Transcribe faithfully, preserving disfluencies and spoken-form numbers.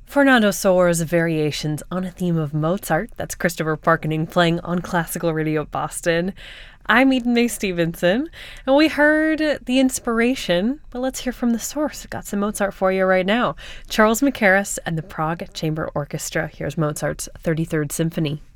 Fernando Soares Variations on a Theme of Mozart. That's Christopher Parkening playing on Classical Radio Boston. I'm Eden May Stevenson, and we heard the inspiration, but let's hear from the source. Got some Mozart for you right now. Charles Mackerras and the Prague Chamber Orchestra. Here's Mozart's thirty-third Symphony.